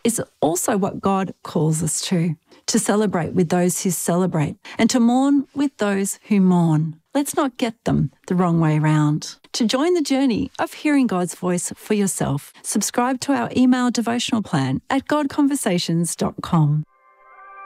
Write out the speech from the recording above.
is also what God calls us to celebrate with those who celebrate and to mourn with those who mourn. Let's not get them the wrong way round. To join the journey of hearing God's voice for yourself, subscribe to our email devotional plan at godconversations.com.